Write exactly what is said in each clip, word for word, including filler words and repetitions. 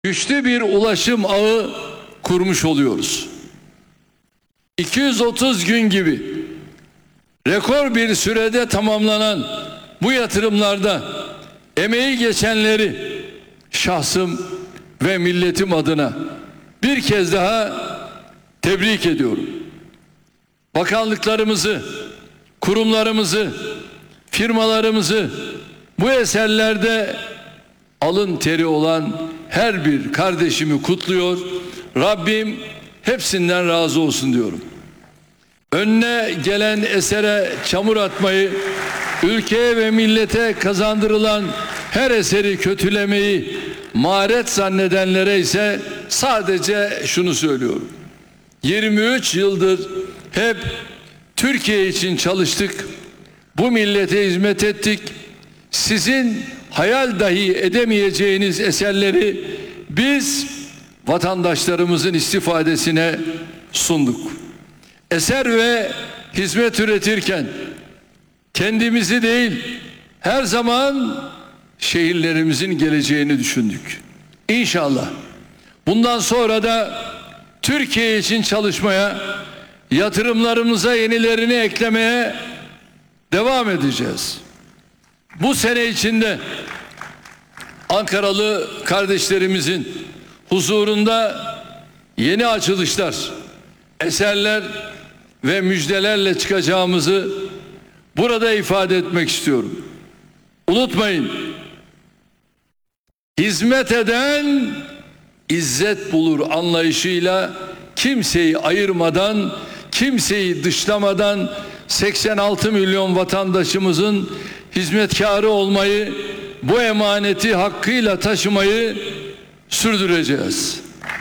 güçlü bir ulaşım ağı kurmuş oluyoruz. iki yüz otuz gün gibi rekor bir sürede tamamlanan bu yatırımlarda emeği geçenleri şahsım ve milletim adına bir kez daha tebrik ediyorum. Bakanlıklarımızı, kurumlarımızı, firmalarımızı bu eserlerde alın teri olan her bir kardeşimi kutluyor. Rabbim hepsinden razı olsun diyorum. Önüne gelen esere çamur atmayı, ülkeye ve millete kazandırılan her eseri kötülemeyi maharet zannedenlere ise sadece şunu söylüyorum. yirmi üç yıldır hep Türkiye için çalıştık. Bu millete hizmet ettik. Sizin hayal dahi edemeyeceğiniz eserleri biz vatandaşlarımızın istifadesine sunduk. Eser ve hizmet üretirken kendimizi değil, her zaman şehirlerimizin geleceğini düşündük. İnşallah bundan sonra da Türkiye için çalışmaya, yatırımlarımıza yenilerini eklemeye devam edeceğiz. Bu sene içinde Ankaralı kardeşlerimizin huzurunda yeni açılışlar, eserler ve müjdelerle çıkacağımızı burada ifade etmek istiyorum. Unutmayın, hizmet eden izzet bulur anlayışıyla kimseyi ayırmadan, kimseyi dışlamadan seksen altı milyon vatandaşımızın hizmetkarı olmayı, bu emaneti hakkıyla taşımayı sürdüreceğiz.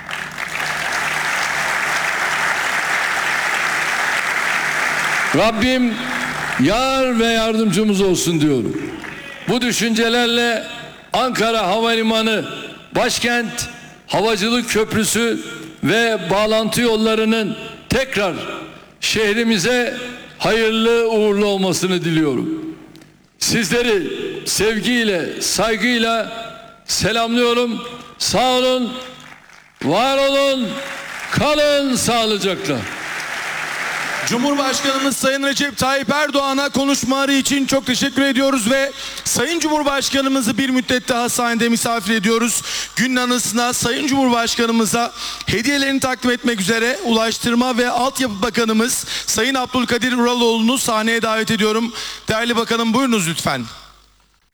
Rabbim yar ve yardımcımız olsun diyorum. Bu düşüncelerle Ankara Havalimanı, başkent, havacılık köprüsü ve bağlantı yollarının tekrar şehrimize hayırlı uğurlu olmasını diliyorum. Sizleri sevgiyle, saygıyla selamlıyorum. Sağ olun, var olun, kalın sağlıcakla. Cumhurbaşkanımız Sayın Recep Tayyip Erdoğan'a konuşmaları için çok teşekkür ediyoruz ve Sayın Cumhurbaşkanımızı bir müddet daha sahnede misafir ediyoruz. Günün anısına Sayın Cumhurbaşkanımıza hediyelerini takdim etmek üzere Ulaştırma ve Altyapı Bakanımız Sayın Abdülkadir Uraloğlu'nu sahneye davet ediyorum. Değerli bakanım, buyurunuz lütfen.